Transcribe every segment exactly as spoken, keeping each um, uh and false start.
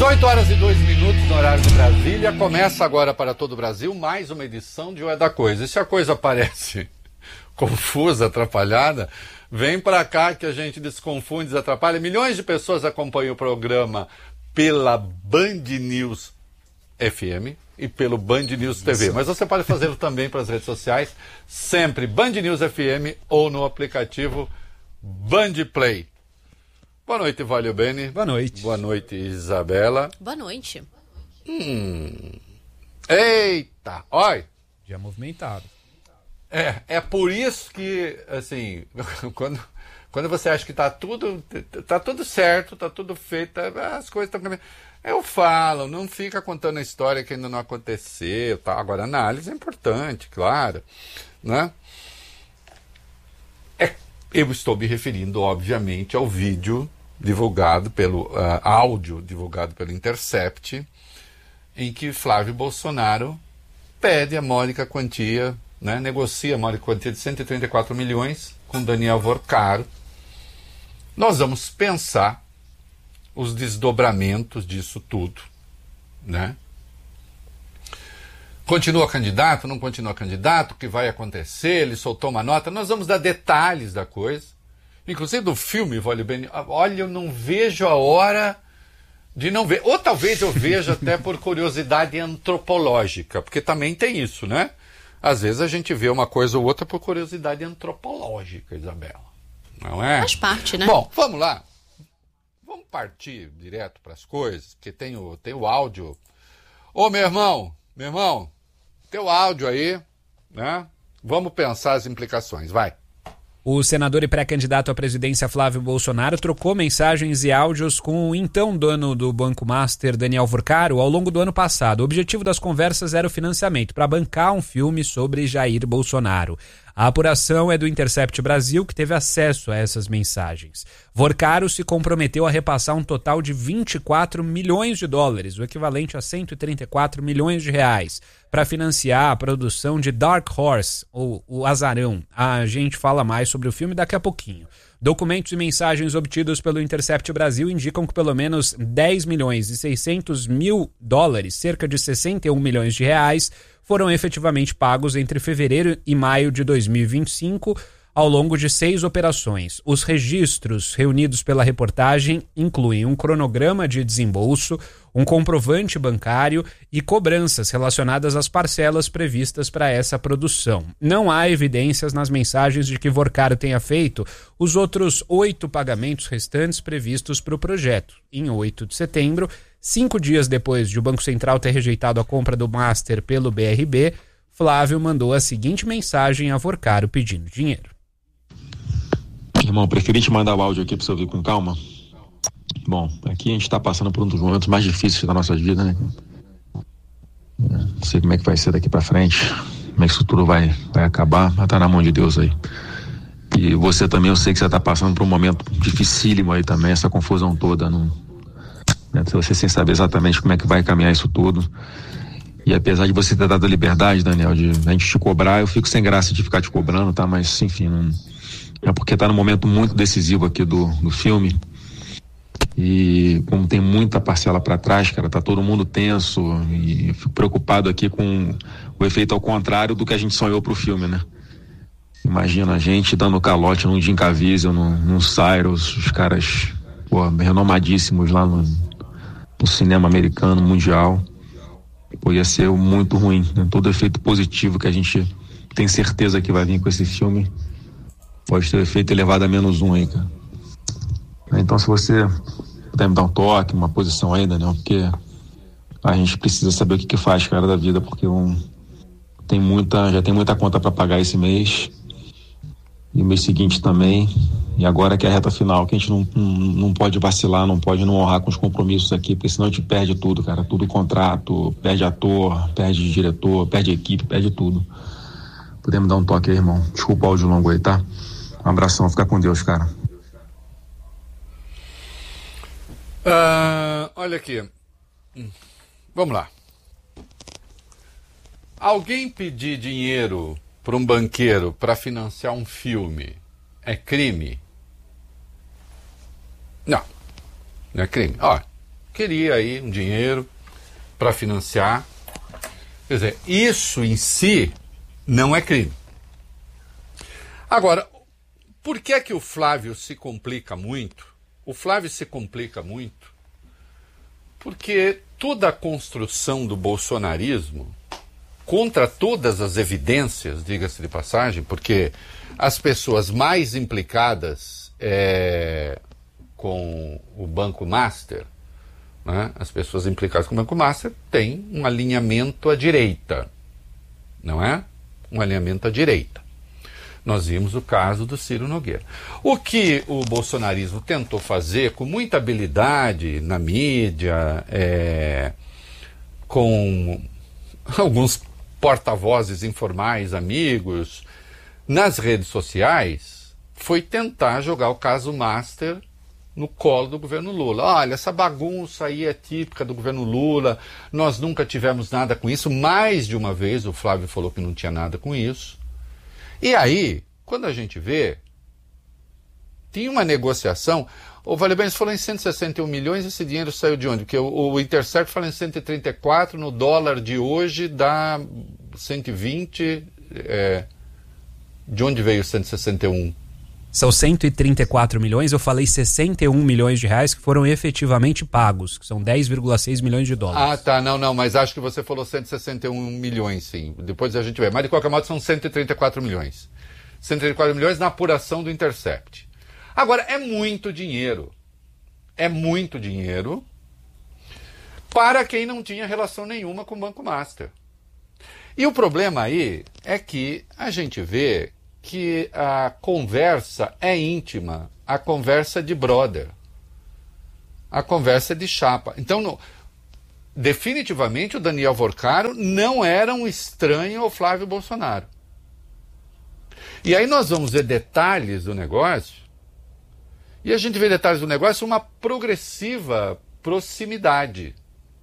dezoito horas e dois minutos no horário de Brasília. Começa agora para todo o Brasil mais uma edição de O É da Coisa. E se a coisa parece confusa, atrapalhada, vem para cá que a gente desconfunde, desatrapalha. Milhões de pessoas acompanham o programa pela Band News F M e pelo Band News T V. Mas você pode fazê-lo também pelas redes sociais, sempre Band News F M ou no aplicativo Band Play. Boa noite, Valio Bene. Boa noite. Boa noite, Isabela. Boa noite. Hum. Eita, olha. Já movimentado. É, é por isso que, assim, quando, quando você acha que tá tudo, tá tudo certo, tá tudo feito, as coisas estão caminhando. Eu falo, não fica contando a história que ainda não aconteceu, tá? Agora, a análise é importante, claro, né? É, eu estou me referindo, obviamente, ao vídeo divulgado pelo, uh, áudio divulgado pelo Intercept, em que Flávio Bolsonaro pede a módica quantia, né, negocia a módica quantia de cento e trinta e quatro milhões com Daniel Vorcaro. Nós vamos pensar os desdobramentos disso tudo, né? Continua candidato, não continua candidato, o que vai acontecer, ele soltou uma nota, nós vamos dar detalhes da coisa, inclusive do filme, Valio Bene. Olha, eu não vejo a hora de não ver, ou talvez eu veja até por curiosidade antropológica, porque também tem isso, né? Às vezes a gente vê uma coisa ou outra por curiosidade antropológica, Isabela, não é? Faz parte, né? Bom, vamos lá. Vamos partir direto para as coisas, porque tem o, tem o áudio. Ô, meu irmão, meu irmão, teu áudio aí, né? Vamos pensar as implicações, vai. O senador e pré-candidato à presidência Flávio Bolsonaro trocou mensagens e áudios com o então dono do Banco Master, Daniel Vorcaro, ao longo do ano passado. O objetivo das conversas era o financiamento para bancar um filme sobre Jair Bolsonaro. A apuração é do Intercept Brasil, que teve acesso a essas mensagens. Vorcaro se comprometeu a repassar um total de vinte e quatro milhões de dólares, o equivalente a cento e trinta e quatro milhões de reais, para financiar a produção de Dark Horse, ou O Azarão. A gente fala mais sobre o filme daqui a pouquinho. Documentos e mensagens obtidos pelo Intercept Brasil indicam que pelo menos dez milhões e seiscentos mil dólares, cerca de sessenta e um milhões de reais, foram efetivamente pagos entre fevereiro e maio de dois mil e vinte e cinco, ao longo de seis operações. Os registros reunidos pela reportagem incluem um cronograma de desembolso, um comprovante bancário e cobranças relacionadas às parcelas previstas para essa produção. Não há evidências nas mensagens de que Vorcaro tenha feito os outros oito pagamentos restantes previstos para o projeto. Em oito de setembro, cinco dias depois de o Banco Central ter rejeitado a compra do Master pelo B R B, Flávio mandou a seguinte mensagem a Vorcaro pedindo dinheiro. Irmão, preferi te mandar o áudio aqui para você ouvir com calma. Bom, aqui a gente está passando por um dos momentos mais difíceis da nossa vida, né? Não sei como é que vai ser daqui para frente, como é que isso tudo vai, vai acabar, mas tá na mão de Deus aí. E você também, eu sei que você tá passando por um momento dificílimo aí também, essa confusão toda, não, né? Você sem saber exatamente como é que vai caminhar isso tudo. E apesar de você ter dado a liberdade, Daniel, de a gente te cobrar, eu fico sem graça de ficar te cobrando, tá? Mas, enfim, não... é porque tá num momento muito decisivo aqui do, do filme. E como tem muita parcela para trás, cara, tá todo mundo tenso e eu fico preocupado aqui com o efeito ao contrário do que a gente sonhou pro filme, né? Imagina a gente dando calote num Jim Caviezel, num, num Cyrus, os caras, pô, renomadíssimos lá no, no cinema americano, mundial. Pô, ia ser muito ruim, né? Todo efeito positivo que a gente tem certeza que vai vir com esse filme pode ter efeito elevado a menos um aí, cara. Então, se você puder me dar um toque, uma posição aí, Daniel, porque a gente precisa saber o que que faz, cara, da vida, porque um, tem muita, já tem muita conta para pagar esse mês e o mês seguinte também, e agora que é a reta final, que a gente não, não, não pode vacilar, não pode não honrar com os compromissos aqui, porque senão a gente perde tudo, cara, tudo contrato, perde ator, perde diretor, perde equipe, perde tudo. Podemos dar um toque aí, irmão? Desculpa o áudio longo aí, tá? Um abração, fica com Deus, cara. Uh, olha aqui. Vamos lá. Alguém pedir dinheiro para um banqueiro para financiar um filme é crime? Não, não é crime. Ó, queria aí um dinheiro para financiar. Quer dizer, isso em si não é crime. Agora, por que é que o Flávio se complica muito? O Flávio se complica muito porque toda a construção do bolsonarismo, contra todas as evidências, diga-se de passagem, porque as pessoas mais implicadas é, com o Banco Master, né, as pessoas implicadas com o Banco Master têm um alinhamento à direita, não é? Um alinhamento à direita. Nós vimos o caso do Ciro Nogueira. O que o bolsonarismo tentou fazer com muita habilidade na mídia, é, com alguns porta-vozes informais, amigos, nas redes sociais, foi tentar jogar o caso Master no colo do governo Lula. Olha, essa bagunça aí é típica do governo Lula, nós nunca tivemos nada com isso. Mais de uma vez o Flávio falou que não tinha nada com isso. E aí, quando a gente vê, tinha uma negociação. O Vale Bem falou em cento e sessenta e um milhões, esse dinheiro saiu de onde? Porque o, o Intercept fala em cento e trinta e quatro, no dólar de hoje dá cento e vinte. É, de onde veio cento e sessenta e um? São cento e trinta e quatro milhões, eu falei sessenta e um milhões de reais que foram efetivamente pagos, que são dez vírgula seis milhões de dólares. Ah, tá, não, não, mas acho que você falou cento e sessenta e um milhões, sim. Depois a gente vê. Mas de qualquer modo são cento e trinta e quatro milhões. cento e trinta e quatro milhões na apuração do Intercept. Agora, é muito dinheiro. É muito dinheiro para quem não tinha relação nenhuma com o Banco Master. E o problema aí é que a gente vê que a conversa é íntima, a conversa é de brother, a conversa é de chapa. Então, no, definitivamente, o Daniel Vorcaro não era um estranho ao Flávio Bolsonaro. E aí nós vamos ver detalhes do negócio, e a gente vê detalhes do negócio uma progressiva proximidade.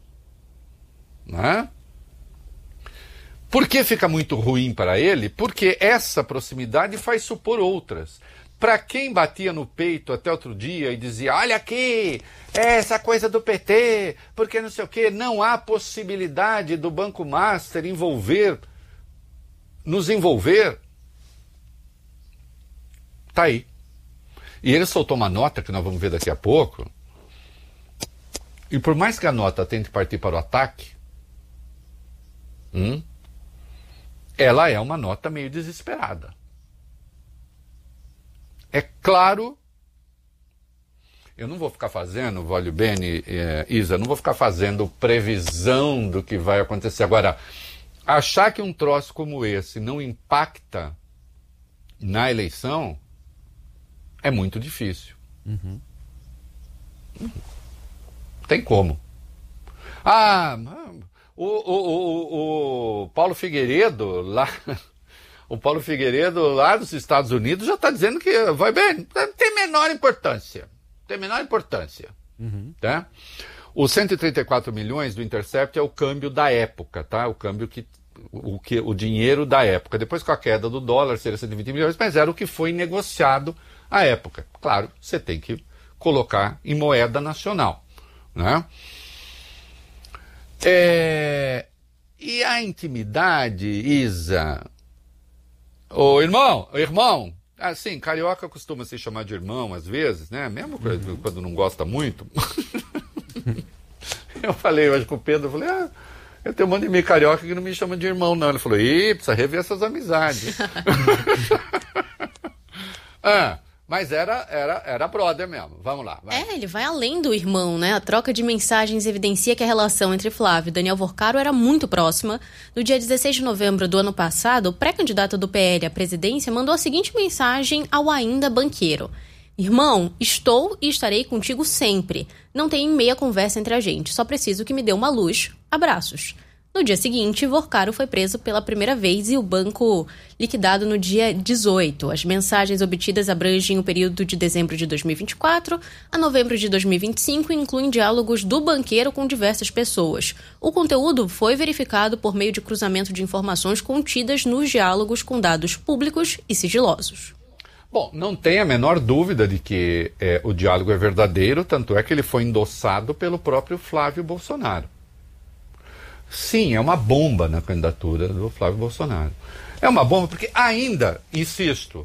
Né? Por que fica muito ruim para ele? Porque essa proximidade faz supor outras. Para quem batia no peito até outro dia e dizia, olha aqui, essa coisa do P T, porque não sei o quê, não há possibilidade do Banco Master envolver, nos envolver. Tá aí. E ele soltou uma nota, que nós vamos ver daqui a pouco, e por mais que a nota tente partir para o ataque, hum, ela é uma nota meio desesperada. É claro, eu não vou ficar fazendo, Vale Bene, é, Isa, não vou ficar fazendo previsão do que vai acontecer. Agora, achar que um troço como esse não impacta na eleição é muito difícil. Uhum. Tem como. Ah, o, o, o, o Paulo Figueiredo lá... O Paulo Figueiredo, lá dos Estados Unidos, já está dizendo que vai bem, tem menor importância. Tem menor importância. Uhum. Tá? Os cento e trinta e quatro milhões do Intercept é o câmbio da época, tá? O câmbio que o, que, o dinheiro da época. Depois, com a queda do dólar, seria cento e vinte milhões, mas era o que foi negociado à época. Claro, você tem que colocar em moeda nacional. Né? É... E a intimidade, Isa... Ô, irmão, irmão, assim, carioca costuma se chamar de irmão às vezes, né? Mesmo uhum. quando não gosta muito. Eu falei hoje com o Pedro, eu falei, ah, eu tenho um monte de meio carioca que não me chama de irmão, não. Ele falou, ih, precisa rever essas amizades. ah, mas era, era, era brother mesmo. Vamos lá. Vai. É, ele vai além do irmão, né? A troca de mensagens evidencia que a relação entre Flávio e Daniel Vorcaro era muito próxima. No dia dezesseis de novembro do ano passado, o pré-candidato do P L à presidência mandou a seguinte mensagem ao ainda banqueiro. Irmão, estou e estarei contigo sempre. Não tem meia conversa entre a gente. Só preciso que me dê uma luz. Abraços. No dia seguinte, Vorcaro foi preso pela primeira vez e o banco liquidado no dia dezoito. As mensagens obtidas abrangem o período de dezembro de dois mil e vinte e quatro a novembro de dois mil e vinte e cinco e incluem diálogos do banqueiro com diversas pessoas. O conteúdo foi verificado por meio de cruzamento de informações contidas nos diálogos com dados públicos e sigilosos. Bom, não tem a menor dúvida de que é, o diálogo é verdadeiro, tanto é que ele foi endossado pelo próprio Flávio Bolsonaro. Sim, é uma bomba na candidatura do Flávio Bolsonaro. É uma bomba porque ainda, insisto,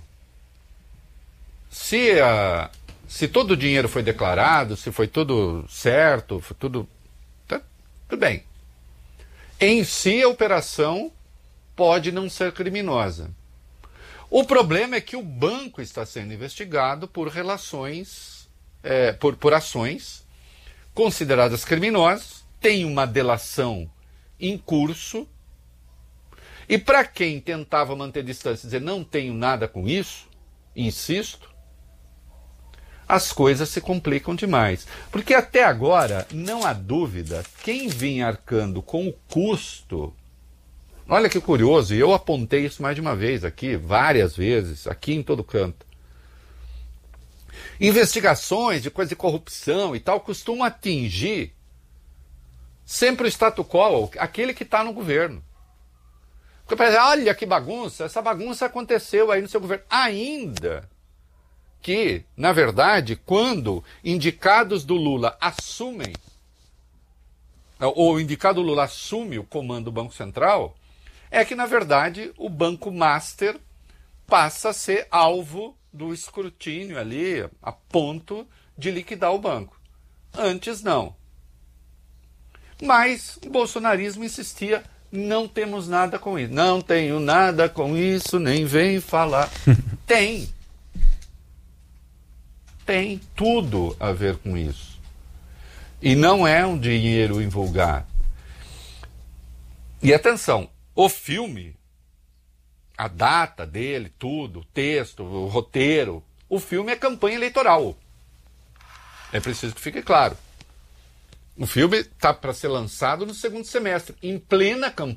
se, a, se todo o dinheiro foi declarado, se foi tudo certo, foi tudo, tá, tudo bem. Em si, a operação pode não ser criminosa. O problema é que o banco está sendo investigado por relações, é, por, por ações consideradas criminosas, tem uma delação em curso, e para quem tentava manter distância e dizer não tenho nada com isso, insisto, as coisas se complicam demais. Porque até agora, não há dúvida, quem vinha arcando com o custo... Olha que curioso, e eu apontei isso mais de uma vez aqui, várias vezes, aqui em todo canto. Investigações de coisa de corrupção e tal costumam atingir sempre o status quo, aquele que está no governo. Porque parece, olha que bagunça, essa bagunça aconteceu aí no seu governo. Ainda que, na verdade, quando indicados do Lula assumem, ou o indicado Lula assume o comando do Banco Central, é que, na verdade, o Banco Master passa a ser alvo do escrutínio ali, a ponto de liquidar o banco. Antes, não. Mas o bolsonarismo insistia, não temos nada com isso. Não tenho nada com isso, nem vem falar. Tem. Tem tudo a ver com isso. E não é um dinheiro invulgar. E atenção, o filme, a data dele, tudo, o texto, o roteiro, o filme é campanha eleitoral. É preciso que fique claro. O filme está para ser lançado no segundo semestre, em plena campanha.